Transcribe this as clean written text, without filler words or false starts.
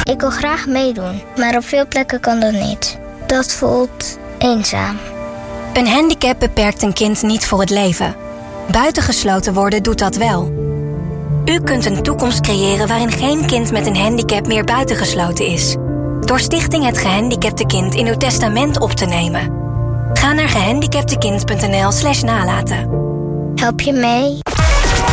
Ik wil graag meedoen, maar op veel plekken kan dat niet. Dat voelt eenzaam. Een handicap beperkt een kind niet voor het leven. Buitengesloten worden doet dat wel. U kunt een toekomst creëren waarin geen kind met een handicap meer buitengesloten is. Door Stichting Het Gehandicapte Kind in uw testament op te nemen. Ga naar gehandicaptekind.nl/nalaten. Help je mee?